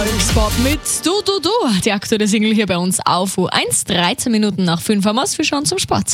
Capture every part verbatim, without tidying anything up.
Volksbop mit Du, Du, Du. Die aktuelle Single hier bei uns auf U eins. dreizehn Minuten nach fünf haben wir's. Wir schauen zum Sport.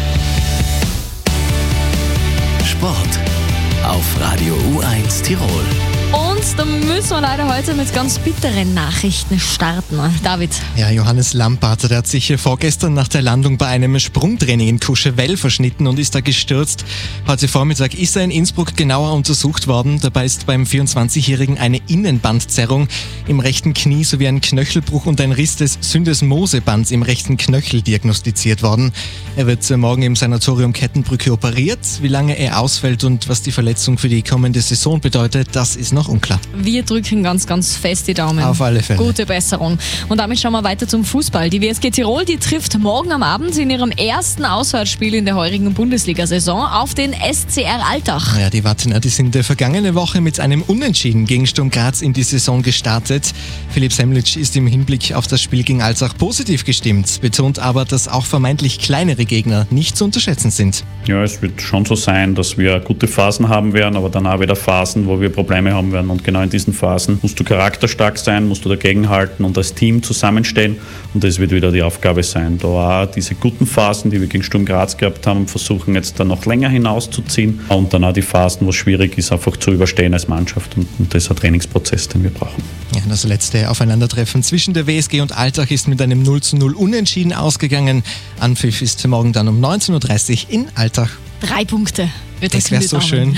Sport auf Radio U eins Tirol. Und da müssen wir leider heute mit ganz bitteren Nachrichten starten. David. Ja, Johannes Lampaert, der hat sich vorgestern nach der Landung bei einem Sprungtraining in Courchevel verschnitten und ist da gestürzt. Heute Vormittag ist er in Innsbruck genauer untersucht worden. Dabei ist beim vierundzwanzigjährigen eine Innenbandzerrung im rechten Knie sowie ein Knöchelbruch und ein Riss des Syndesmosebands im rechten Knöchel diagnostiziert worden. Er wird morgen im Sanatorium Kettenbrücke operiert. Wie lange er ausfällt und was die Verletzung für die kommende Saison bedeutet, das ist noch unklar. Wir drücken ganz, ganz fest die Daumen. Auf alle Fälle. Gute Besserung. Und damit schauen wir weiter zum Fußball. Die W S G Tirol, die trifft morgen am Abend in ihrem ersten Auswärtsspiel in der heurigen Bundesliga-Saison auf den S C R Altach. Ja, die Wattener, die sind vergangene Woche mit einem Unentschieden gegen Sturm Graz in die Saison gestartet. Philipp Semlitsch ist im Hinblick auf das Spiel gegen Altach positiv gestimmt, betont aber, dass auch vermeintlich kleinere Gegner nicht zu unterschätzen sind. Ja, es wird schon so sein, dass wir gute Phasen haben werden, aber dann auch wieder Phasen, wo wir Probleme haben werden. Und genau in diesen Phasen musst du charakterstark sein, musst du dagegenhalten und als Team zusammenstehen. Und das wird wieder die Aufgabe sein, da auch diese guten Phasen, die wir gegen Sturm Graz gehabt haben, versuchen jetzt dann noch länger hinauszuziehen und dann auch die Phasen, wo es schwierig ist, einfach zu überstehen als Mannschaft. Und, und das ist ein Trainingsprozess, den wir brauchen. Ja, das letzte Aufeinandertreffen zwischen der W S G und Altach ist mit einem null zu null Unentschieden ausgegangen. Anpfiff ist morgen dann um neunzehn Uhr dreißig in Altach. Drei Punkte. Wird das wäre so schön.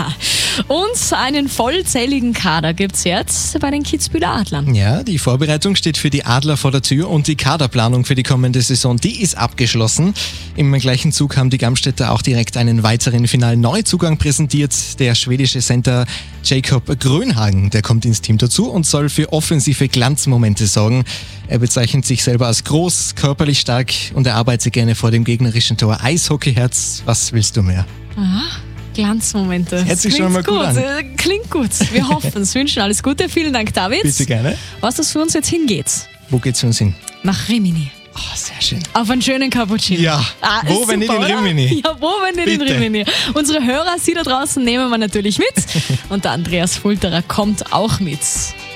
Und einen vollzähligen Kader gibt's jetzt bei den Kitzbüheler Adlern. Ja, die Vorbereitung steht für die Adler vor der Tür und die Kaderplanung für die kommende Saison, die ist abgeschlossen. Im gleichen Zug haben die Gamstädter auch direkt einen weiteren finalen Neuzugang präsentiert. Der schwedische Center Jacob Grönhagen, der kommt ins Team dazu und soll für offensive Glanzmomente sorgen. Er bezeichnet sich selber als groß, körperlich stark und er arbeitet gerne vor dem gegnerischen Tor. Eishockeyherz, was willst du mehr? Aha. Glanzmomente. Hört sich schon mal gut an. Klingt gut. Wir hoffen es. Wünschen alles Gute. Vielen Dank, David. Bitte gerne. Was das für uns jetzt hingeht? Wo geht's für uns hin? Nach Rimini. Oh, sehr schön. Auf einen schönen Cappuccino. Ja, ah, wo, wenn nicht in Rimini? Ja, wo, wenn nicht Bitte. in Rimini? Unsere Hörer, Sie da draußen, nehmen wir natürlich mit. Und der Andreas Fulterer kommt auch mit.